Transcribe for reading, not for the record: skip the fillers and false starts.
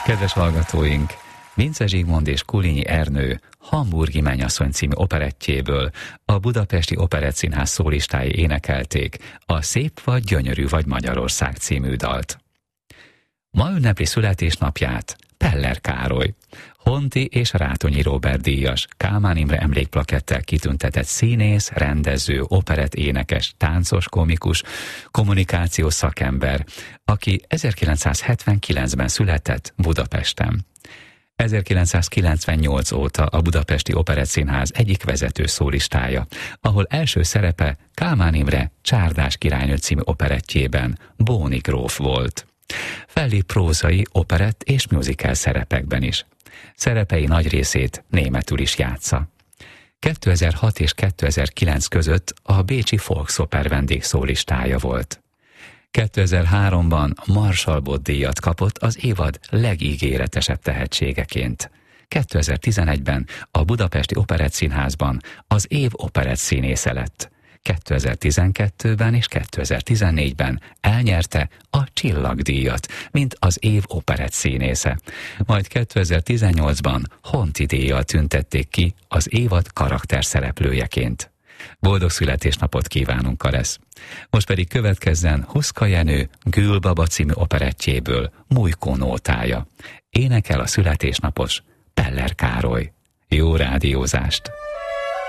Kedves hallgatóink, Vincze Zsigmond és Kulinyi Ernő Hamburgi Mennyasszony című operettjéből a Budapesti Operettszínház szólistái énekelték a Szép vagy gyönyörű vagy Magyarország című dalt. Ma ünnepli születésnapját Peller Károly, Honti és Rátonyi Róbert díjas, Kálmán Imre emlékplakettel kitüntetett színész, rendező, operett énekes, táncos, komikus, kommunikációs szakember, aki 1979-ben született Budapesten. 1998 óta a Budapesti Operettszínház egyik vezető szólistája, ahol első szerepe Kálmán Imre Csárdás királynő című operettjében Bóni gróf volt. Fellép prózai, operett és musical szerepekben is. Szerepei nagy részét németül is játsza. 2006 és 2009 között a bécsi Volksoper vendégszólistája volt. 2003-ban Marsalbot díjat kapott az évad legígéretesebb tehetségeként. 2011-ben a Budapesti Operettszínházban az év operett színésze lett. 2012-ben és 2014-ben elnyerte a Csillagdíjat, mint az év operett színésze. Majd 2018-ban Honti díjjal tüntették ki az évad karakterszereplőjeként. Boldog születésnapot kívánunk, Karesz! Most pedig következzen Huszka Jenő Gülbaba című operettjéből Mújkó nótája. Énekel a születésnapos Peller Károly. Jó rádiózást!